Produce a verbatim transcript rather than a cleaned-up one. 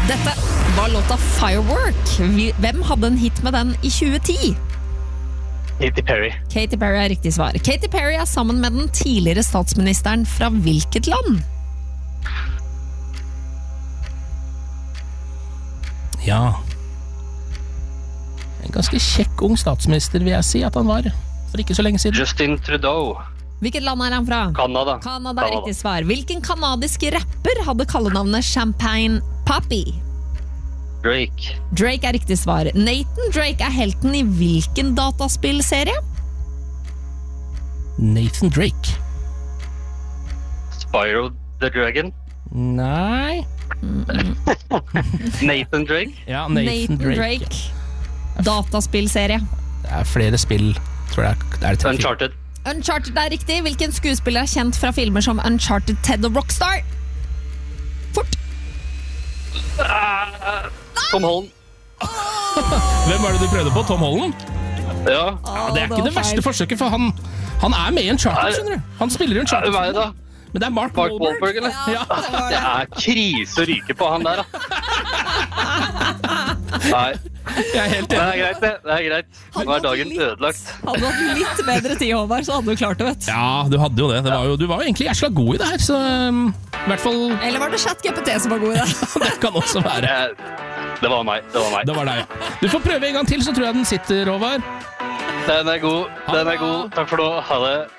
Dette var låta Firework. Hvem hadde en hit med den i tjue ti? Katy Perry. Katy Perry er riktig svar. Katy Perry er sammen med den tidligere statsministeren fra hvilket land? Ja. En ganske kjekk ung statsminister, vil jeg si at han var. For ikke så lenge siden. Justin Trudeau. Hvilket land er han fra? Canada. Canada er riktig svar. Hvilken kanadisk rapper hadde kallenavnet Champagne Papi? Drake. Drake er riktig svar. Nathan Drake er helten i hvilken dataspillserie? Nathan Drake. Spyro the Dragon. Nei. Nathan Drake. Ja, Nathan, Nathan Drake. Drake. Dataspillserie. Det er flere spill, tror jeg. Det er det Uncharted. Uncharted er riktig. Hvilken skuespiller er kjent fra filmer som Uncharted, Ted og Rockstar? Fort. Uh, Tom Holland. Hvem var det du prøvde på? Tom Holland? Ja. Ja, det er ikke det verste forsøket, for han, han er med i Uncharted, skjønner du. Han spiller i Uncharted. Hva er det da? Men det er Mark, Mark Wahlberg. Wahlberg, eller? Ja. Det er krise å ryke på han der, da. Nei. Jeg er helt Det enig. er greit, det. Det er greit. Nå er dagen ødelagt. Hadde du hatt litt bedre tid, Håvard, så hadde du klart det, vet du. Ja, du hadde jo det. det var jo, du var jo egentlig jæsla god i det her, så um, i hvert fall Eller var det ChatGPT som var god i det? det kan også være. Eh, Det var meg. Det var meg. Det var deg, ja. Du får prøve en gang til, så tror jeg den sitter, Håvard. Den er god. Den er god. Takk for nå. Ha det.